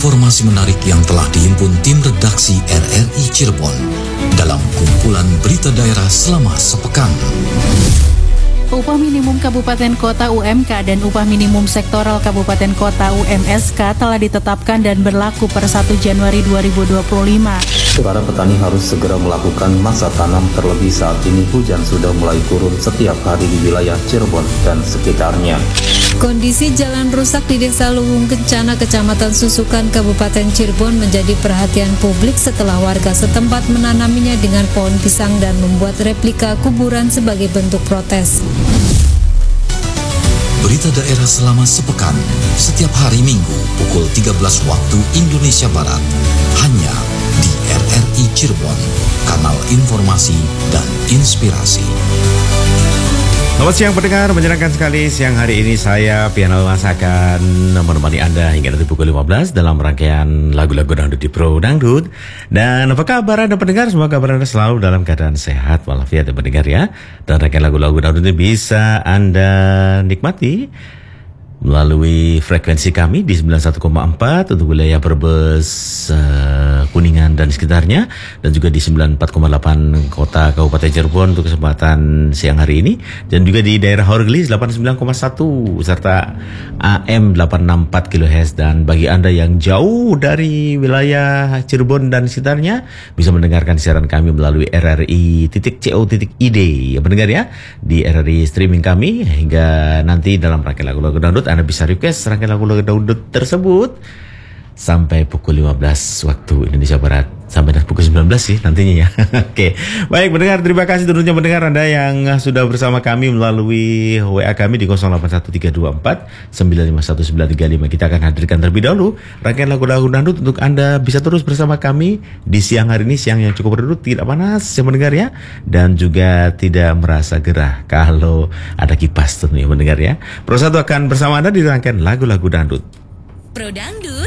informasi menarik yang telah dihimpun tim redaksi RRI Cirebon dalam kumpulan berita daerah selama sepekan. Upah minimum Kabupaten Kota UMK dan upah minimum sektoral Kabupaten Kota UMSK telah ditetapkan dan berlaku per 1 Januari 2025. Para petani harus segera melakukan masa tanam, terlebih saat ini hujan sudah mulai turun setiap hari di wilayah Cirebon dan sekitarnya. Kondisi jalan rusak di Desa Luwung Kencana, Kecamatan Susukan, Kabupaten Cirebon menjadi perhatian publik setelah warga setempat menanaminya dengan pohon pisang dan membuat replika kuburan sebagai bentuk protes. Berita daerah selama sepekan, setiap hari Minggu pukul 13 waktu Indonesia Barat, hanya di RRI Cirebon, kanal informasi dan inspirasi. Selamat siang pendengar, menyenangkan sekali siang hari ini saya Piano Mas akan menemani Anda hingga nanti pukul 15 dalam rangkaian lagu-lagu dangdut di Pro Dangdut. Dan apa kabar Anda pendengar? Semoga kabar Anda selalu dalam keadaan sehat walafiat ya pendengar ya. Dan rangkaian lagu-lagu dangdut ini bisa Anda nikmati melalui frekuensi kami di 91,4 untuk wilayah Brebes, Kuningan dan sekitarnya, dan juga di 94,8 kota Kabupaten Cirebon untuk kesempatan siang hari ini, dan juga di daerah Horgelis 89,1 serta AM 864 kHz. Dan bagi Anda yang jauh dari wilayah Cirebon dan sekitarnya bisa mendengarkan siaran kami melalui rri.co.id ya pendengar ya, di RRI streaming kami. Hingga nanti dalam rangkaian lagu-lagu dangdut Anda bisa request rangkaian lagu-lagu dangdut tersebut sampai pukul 15 waktu Indonesia Barat, sampai pukul 19 sih nantinya ya. Oke, baik pendengar, terima kasih tentunya pendengar Anda yang sudah bersama kami melalui WA kami di 081324 951935. Kita akan hadirkan terlebih dahulu rangkaian lagu-lagu dangdut untuk Anda bisa terus bersama kami di siang hari ini, siang yang cukup berduduk, tidak panas ya pendengar ya, dan juga tidak merasa gerah kalau ada kipas tentunya pendengar ya. Pro 1 akan bersama Anda di rangkaian lagu-lagu dangdut. Pro Dangdut